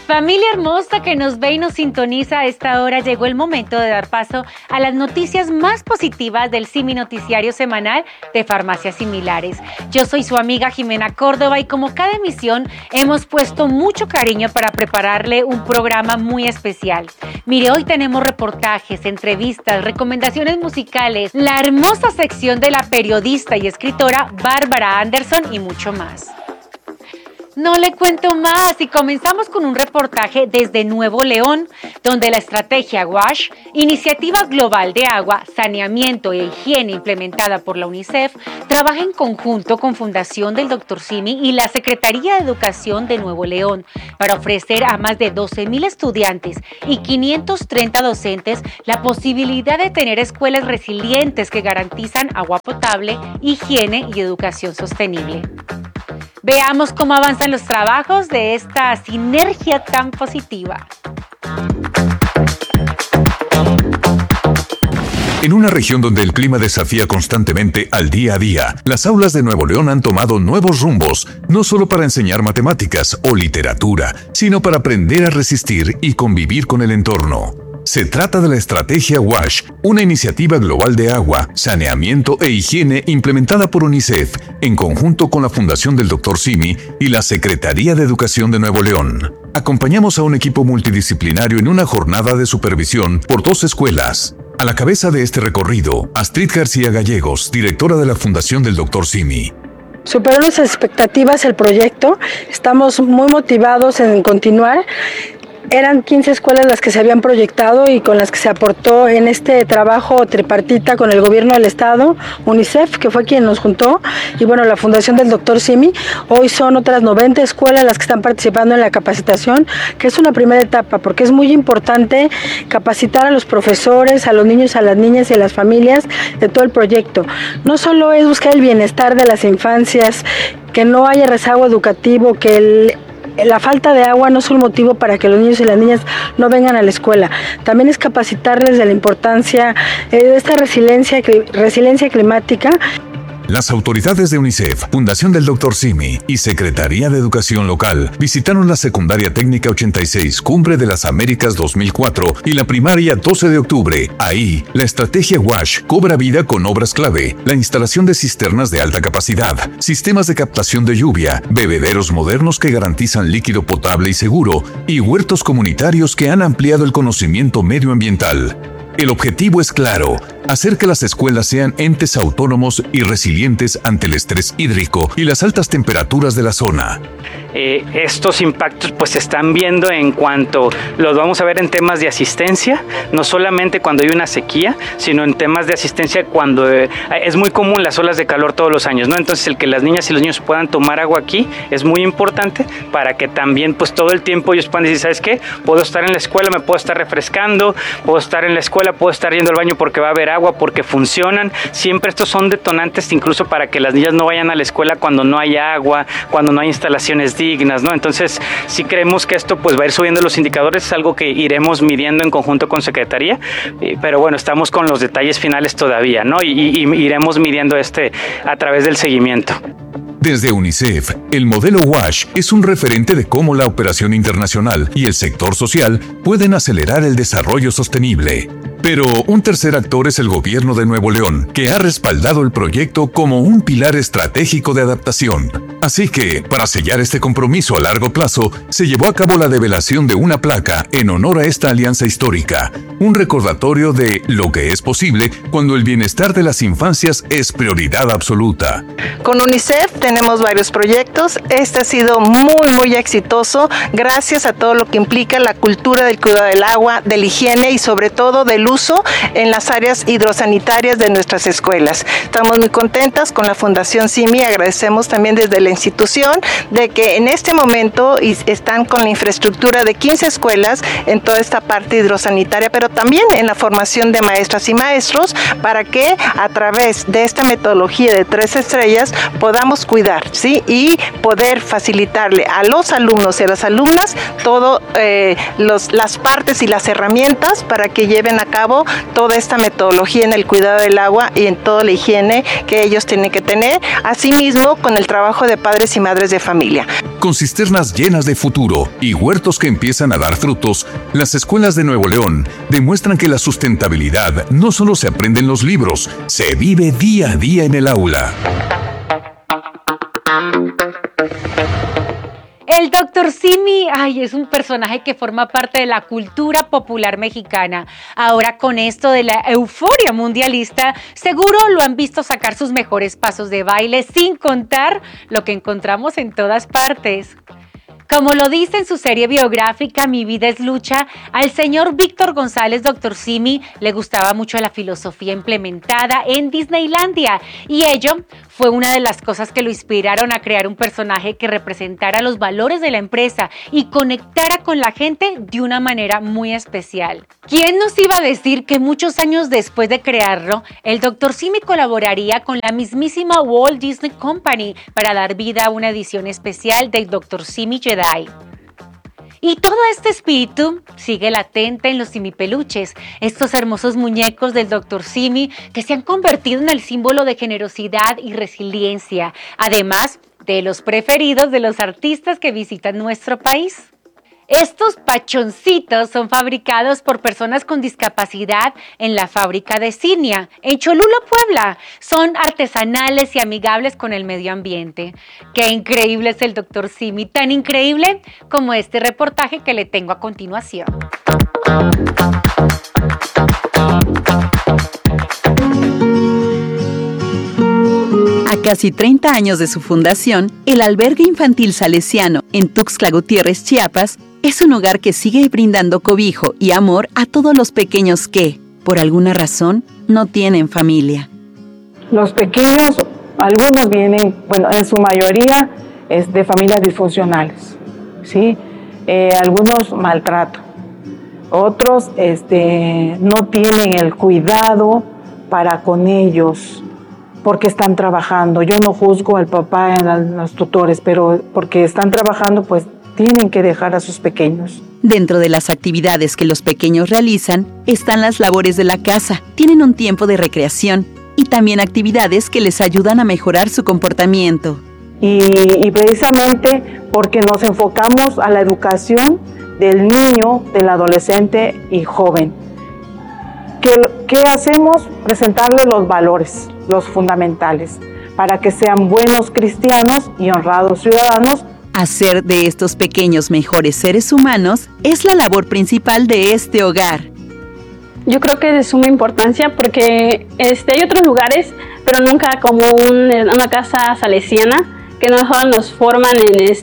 Familia hermosa que nos ve y nos sintoniza a esta hora, llegó el momento de dar paso a las noticias más positivas del CIMI Noticiario Semanal de Farmacias Similares. Yo soy su amiga Jimena Córdoba y como cada emisión hemos puesto mucho cariño para prepararle un programa muy especial. Mire, hoy tenemos reportajes, entrevistas, recomendaciones musicales, la hermosa sección de la periodista y escritora Bárbara Anderson y mucho más. No le cuento más y comenzamos con un reportaje desde Nuevo León, donde la estrategia WASH, Iniciativa Global de Agua, Saneamiento e Higiene implementada por la UNICEF, trabaja en conjunto con Fundación del Dr. Simi y la Secretaría de Educación de Nuevo León para ofrecer a más de 12,000 estudiantes y 530 docentes la posibilidad de tener escuelas resilientes que garantizan agua potable, higiene y educación sostenible. Veamos cómo avanzan los trabajos de esta sinergia tan positiva. En una región donde el clima desafía constantemente al día a día, las aulas de Nuevo León han tomado nuevos rumbos, no solo para enseñar matemáticas o literatura, sino para aprender a resistir y convivir con el entorno. Se trata de la estrategia WASH, una iniciativa global de agua, saneamiento e higiene implementada por UNICEF en conjunto con la Fundación del Dr. Simi y la Secretaría de Educación de Nuevo León. Acompañamos a un equipo multidisciplinario en una jornada de supervisión por 2 escuelas. A la cabeza de este recorrido, Astrid García Gallegos, directora de la Fundación del Dr. Simi. Superó nuestras expectativas el proyecto, estamos muy motivados en continuar. Eran 15 escuelas las que se habían proyectado y con las que se aportó en este trabajo tripartita con el gobierno del estado, UNICEF, que fue quien nos juntó, y bueno, la Fundación del Dr. Simi. Hoy son otras 90 escuelas las que están participando en la capacitación, que es una primera etapa, porque es muy importante capacitar a los profesores, a los niños, a las niñas y a las familias de todo el proyecto. No solo es buscar el bienestar de las infancias, que no haya rezago educativo, que la falta de agua no es un motivo para que los niños y las niñas no vengan a la escuela. También es capacitarles de la importancia de esta resiliencia climática. Las autoridades de UNICEF, Fundación del Dr. Simi y Secretaría de Educación Local visitaron la Secundaria Técnica 86, Cumbre de las Américas 2004 y la primaria 12 de octubre. Ahí, la estrategia WASH cobra vida con obras clave, la instalación de cisternas de alta capacidad, sistemas de captación de lluvia, bebederos modernos que garantizan líquido potable y seguro, y huertos comunitarios que han ampliado el conocimiento medioambiental. El objetivo es claro: hacer que las escuelas sean entes autónomos y resilientes ante el estrés hídrico y las altas temperaturas de la zona. Estos impactos pues se están viendo en cuanto los vamos a ver en temas de asistencia, no solamente cuando hay una sequía, sino en temas de asistencia cuando es muy común las olas de calor todos los años, ¿no? Entonces el que las niñas y los niños puedan tomar agua aquí es muy importante para que también pues todo el tiempo ellos puedan decir, ¿sabes qué? Puedo estar en la escuela, me puedo estar refrescando, puedo estar en la escuela, puedo estar yendo al baño porque va a haber agua, porque funcionan. Siempre estos son detonantes incluso para que las niñas no vayan a la escuela cuando no hay agua, cuando no hay instalaciones dignas, ¿no? Entonces, sí creemos que esto pues va a ir subiendo los indicadores, es algo que iremos midiendo en conjunto con Secretaría, pero bueno, estamos con los detalles finales todavía, ¿no? Y iremos midiendo a través del seguimiento. Desde UNICEF, el modelo WASH es un referente de cómo la operación internacional y el sector social pueden acelerar el desarrollo sostenible. Pero un tercer actor es el gobierno de Nuevo León, que ha respaldado el proyecto como un pilar estratégico de adaptación. Así que, para sellar este compromiso a largo plazo, se llevó a cabo la develación de una placa en honor a esta alianza histórica, un recordatorio de lo que es posible cuando el bienestar de las infancias es prioridad absoluta. Con UNICEF tenemos varios proyectos. Este ha sido muy exitoso gracias a todo lo que implica la cultura del cuidado del agua, de la higiene y sobre todo del uso en las áreas hidrosanitarias de nuestras escuelas. Estamos muy contentas con la Fundación Simi, agradecemos también desde la institución de que en este momento están con la infraestructura de 15 escuelas en toda esta parte hidrosanitaria, pero también en la formación de maestras y maestros para que a través de esta metodología de 3 estrellas podamos cuidar, ¿sí? Y poder facilitarle a los alumnos y a las alumnas todo las partes y las herramientas para que lleven a cabo toda esta metodología en el cuidado del agua y en toda la higiene que ellos tienen que tener. Asimismo, con el trabajo de padres y madres de familia. Con cisternas llenas de futuro y huertos que empiezan a dar frutos, las escuelas de Nuevo León demuestran que la sustentabilidad no solo se aprende en los libros, se vive día a día en el aula. El Dr. Simi, es un personaje que forma parte de la cultura popular mexicana. Ahora con esto de la euforia mundialista, seguro lo han visto sacar sus mejores pasos de baile, sin contar lo que encontramos en todas partes. Como lo dice en su serie biográfica Mi vida es lucha, al señor Víctor González, Dr. Simi, le gustaba mucho la filosofía implementada en Disneylandia y ello fue una de las cosas que lo inspiraron a crear un personaje que representara los valores de la empresa y conectara con la gente de una manera muy especial. ¿Quién nos iba a decir que muchos años después de crearlo, el Dr. Simi colaboraría con la mismísima Walt Disney Company para dar vida a una edición especial del Dr. Simi Jedi? Y todo este espíritu sigue latente en los Simipeluches, estos hermosos muñecos del Dr. Simi que se han convertido en el símbolo de generosidad y resiliencia, además de los preferidos de los artistas que visitan nuestro país. Estos pachoncitos son fabricados por personas con discapacidad en la fábrica de Cinia, en Cholula, Puebla. Son artesanales y amigables con el medio ambiente. ¡Qué increíble es el Dr. Simi! Tan increíble como este reportaje que le tengo a continuación. A casi 30 años de su fundación, el Albergue Infantil Salesiano en Tuxtla Gutiérrez, Chiapas, es un hogar que sigue brindando cobijo y amor a todos los pequeños que, por alguna razón, no tienen familia. Los pequeños, algunos vienen, en su mayoría es de familias disfuncionales, ¿sí? Algunos maltrato, otros no tienen el cuidado para con ellos porque están trabajando. Yo no juzgo al papá y a los tutores, pero porque están trabajando, pues tienen que dejar a sus pequeños. Dentro de las actividades que los pequeños realizan están las labores de la casa, tienen un tiempo de recreación y también actividades que les ayudan a mejorar su comportamiento. Y precisamente porque nos enfocamos a la educación del niño, del adolescente y joven. ¿Qué hacemos? Presentarles los valores, los fundamentales, para que sean buenos cristianos y honrados ciudadanos. Hacer de estos pequeños mejores seres humanos es la labor principal de este hogar. Yo creo que es de suma importancia porque hay otros lugares, pero nunca como una casa salesiana, que no solo nos forman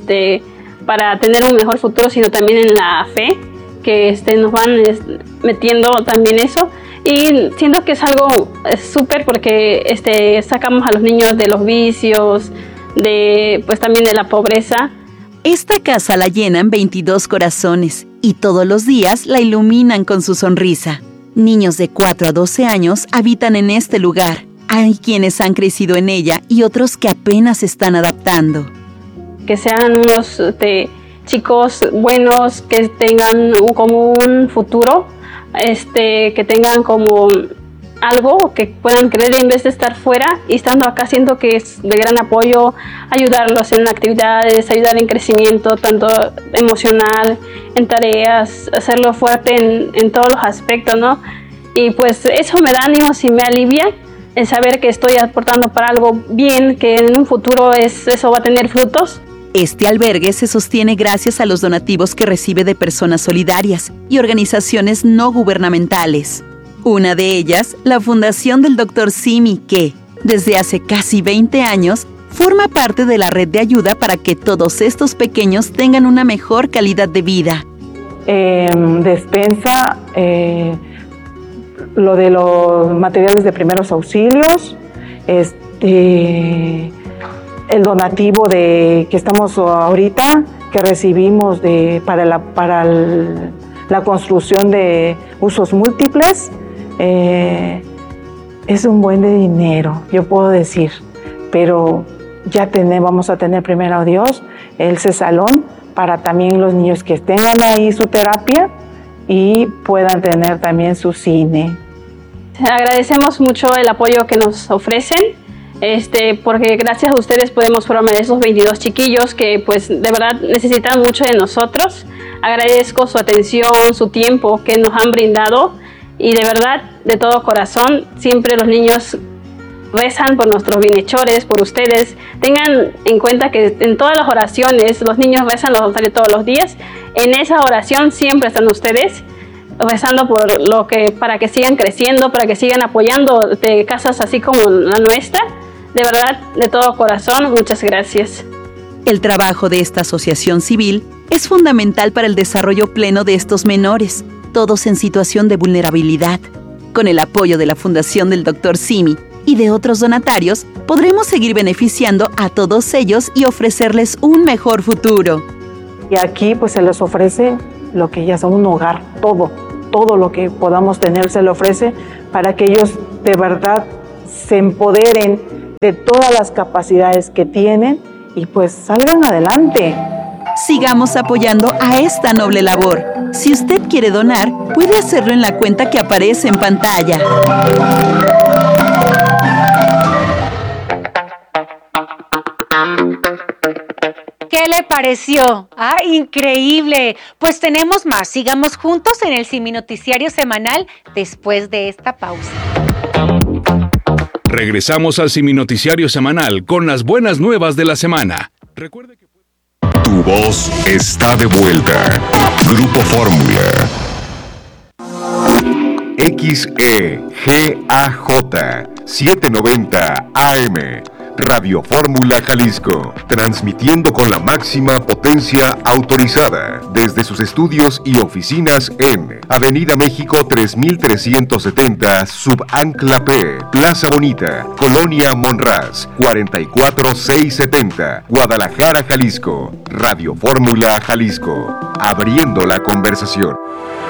para tener un mejor futuro, sino también en la fe, que nos van metiendo también eso. Y siento que es algo súper porque sacamos a los niños de los vicios, pues también de la pobreza. Esta casa la llenan 22 corazones y todos los días la iluminan con su sonrisa. Niños de 4 a 12 años habitan en este lugar. Hay quienes han crecido en ella y otros que apenas se están adaptando. Que sean unos chicos buenos, que tengan como un futuro, que tengan como algo que puedan creer en vez de estar fuera, y estando acá siento que es de gran apoyo ayudarlos en actividades, ayudar en crecimiento tanto emocional, en tareas, hacerlo fuerte en todos los aspectos, ¿no? Y pues eso me da ánimos y me alivia el saber que estoy aportando para algo bien, que en un futuro eso va a tener frutos. Este albergue se sostiene gracias a los donativos que recibe de personas solidarias y organizaciones no gubernamentales. Una de ellas, la Fundación del Dr. Simi, que, desde hace casi 20 años, forma parte de la red de ayuda para que todos estos pequeños tengan una mejor calidad de vida. Despensa, lo de los materiales de primeros auxilios, el donativo que estamos ahorita, que recibimos para la construcción de usos múltiples. Es un buen de dinero, yo puedo decir, pero vamos a tener primero Dios, ese salón para también los niños que tengan ahí su terapia y puedan tener también su cine. Agradecemos mucho el apoyo que nos ofrecen porque gracias a ustedes podemos formar esos 22 chiquillos que pues de verdad necesitan mucho de nosotros. Agradezco su atención, su tiempo que nos han brindado y de verdad, de todo corazón, siempre los niños rezan por nuestros bienhechores, por ustedes. Tengan en cuenta que en todas las oraciones los niños rezan los rosarios todos los días. En esa oración siempre están ustedes rezando para que sigan creciendo, para que sigan apoyando de casas así como la nuestra. De verdad, de todo corazón, muchas gracias. El trabajo de esta asociación civil es fundamental para el desarrollo pleno de estos menores, todos en situación de vulnerabilidad. Con el apoyo de la Fundación del Dr. Simi y de otros donatarios, podremos seguir beneficiando a todos ellos y ofrecerles un mejor futuro. Y aquí pues se les ofrece lo que ya es un hogar, todo lo que podamos tener se le ofrece para que ellos de verdad se empoderen de todas las capacidades que tienen y pues salgan adelante. Sigamos apoyando a esta noble labor. Si usted quiere donar, puede hacerlo en la cuenta que aparece en pantalla. ¿Qué le pareció? ¡Ah, increíble! Pues tenemos más. Sigamos juntos en el Simi Noticiario Semanal después de esta pausa. Regresamos al Simi Noticiario Semanal con las buenas nuevas de la semana. Recuerde que... Tu voz está de vuelta. Grupo Fórmula. XEGAJ 790 AM. Radio Fórmula Jalisco, transmitiendo con la máxima potencia autorizada desde sus estudios y oficinas en Avenida México 3370, Subancla P, Plaza Bonita, Colonia Monraz, 44670, Guadalajara, Jalisco. Radio Fórmula Jalisco, abriendo la conversación.